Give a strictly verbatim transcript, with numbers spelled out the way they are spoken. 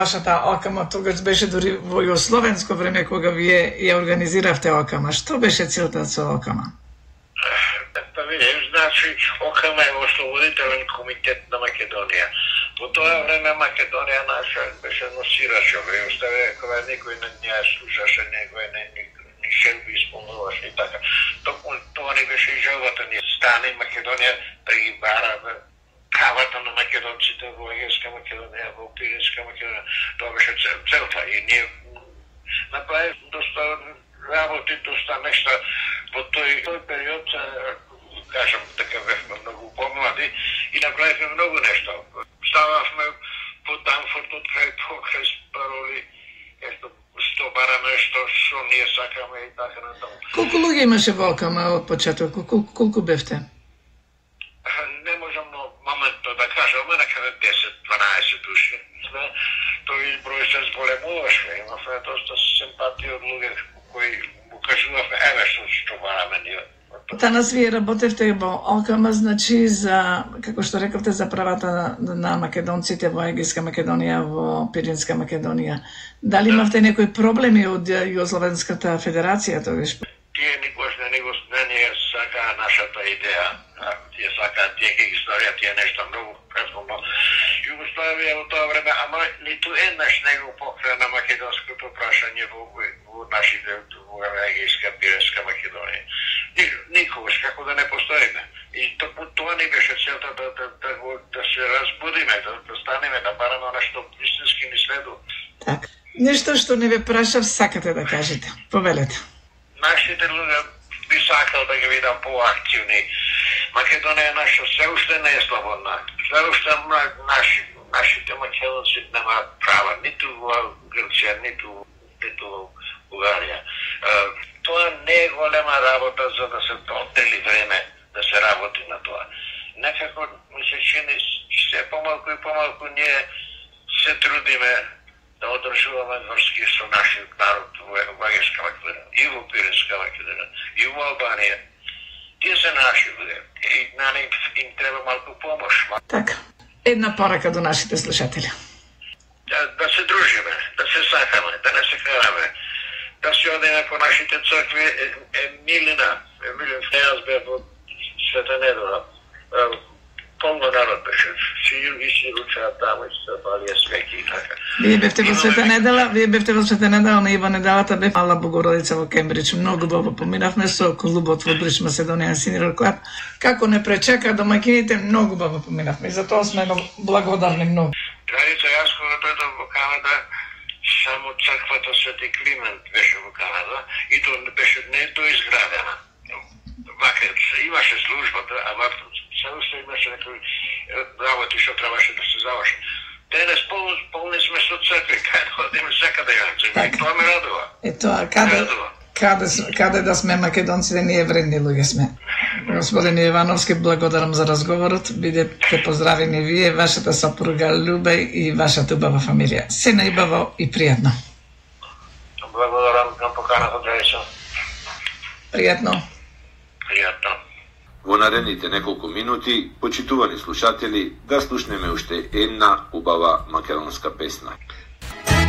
Вашата окама тогаш беше дури во југословенско време кога вие ја организиравте окама. Што беше целта со окама? Па видиш, значи окама е ослободителен комитет на Македонија. Во тоа време Македонија наша беше носирач, и оставе кога никој не ја слушаше, некој не ни шелби исполнуваше и така. Токму тоа ни беше и жалбата ни. Стане Македонија да ги бара кавата на македонците во Егејска Македонија, во Пиринска Македонија. Тоа беше целта и ние направи доста работи, доста нешта во тој, тој период, кажам така, бевме многу помлади и направивме многу нешта. Стававме по Данфортот кај покрај пароли, ето што бараме, што што ние сакаме и така натаму. Колку луѓе имаше во окама од почеток? Колку, колку бевте? Не можам на моментно да кажам, некаде десет-дванаесет души. Тој број се зголемуваше, имавме доста симпатија од луѓе кои му кажувавме, еве што што бараме ние. Танас вие работевте во окама, значи за, како што рековте, за правата на македонците во Егејска Македонија, во Пиринска Македонија. Дали имавте некои проблеми од Југословенската федерација тогаш? Тие никош не него не ни сака нашата идеја. Тие сака тие историја, тие нешто многу претходно. Југославија во тоа време, ама ниту еднаш не го покрена македонското прашање во, во нашите во Егејска Пиринска Македонија. Никогаш, како да не постоиме. И токму тоа ни беше целта да, да, да, да, да се разбудиме, да, да станеме, да бараме нешто истински ни следува. Така. Нешто што не ве прашав, сакате да кажете. Повелете. Нашите луѓе би сакал да ги видам поактивни. Македонија наша се уште не е слободна. Се уште наши, нашите македонци немаат права, ниту во Грција, ниту, ниту Бугарија. Тоа не е голема работа за да се отдели време да се работи на тоа. Некако ми се чини се помалку и помалку ние се трудиме да одржуваме врски со нашиот народ во Егејска Македонија, и во Пиринска Македонија, и во Албанија. Тие се наши луѓе и на нив им треба малку помош. Така, една порака до нашите слушатели. Да, да се дружиме, да се сакаме, да не се караме, да се одиме по нашите цркви. Емилина, Емилин Фејас бе во Света Недела. Полно народ беше. Си си ручаат таму и се палија свеки и така. Вие бевте во Света Недела, вие бевте во Света Недела, на Ива Неделата бев Мала Богородица во Кембридж. Многу баба поминавме со клубот во Бридж Македонијан Синирал клуб. Како не пречека домаќините, многу баба поминавме. И затоа сме благодарни многу. Традица, јас кога дојдов во Канада, само црквата Свети Климент беше во Канада и тоа беше не доизградена. Вака имаше службата, ама се уште имаше некои работи што требаше да се заврши. Денес полни, полни сме со цркви, кај да одиме секаде јанце. И тоа ме радува. И тоа, каде, каде, каде да сме македонците, ние вредни луѓе сме. Господин Ивановски, благодарам за разговорот. Бидете поздравени вие, вашата сопруга Љубе и вашата убава фамилија. Се најубаво и пријатно. Благодарам на поканата, Дресо. Пријатно. Пријатно. Во наредните неколку минути, почитувани слушатели, да слушнеме уште една убава македонска песна.